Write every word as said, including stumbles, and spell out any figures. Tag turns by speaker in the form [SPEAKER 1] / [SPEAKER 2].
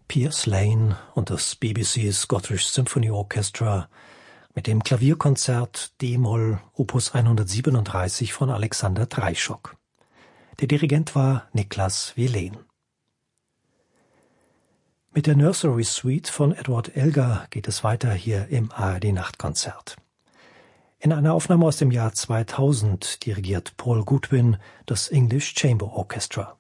[SPEAKER 1] Piers Lane und das B B C Scottish Symphony Orchestra mit dem Klavierkonzert D-Moll Opus hundertsiebenunddreißig von Alexander Dreischock. Der Dirigent war Niklas Vilen. Mit der Nursery Suite von Edward Elgar geht es weiter hier im A R D-Nachtkonzert. In einer Aufnahme aus dem Jahr zweitausend dirigiert Paul Goodwin das English Chamber Orchestra.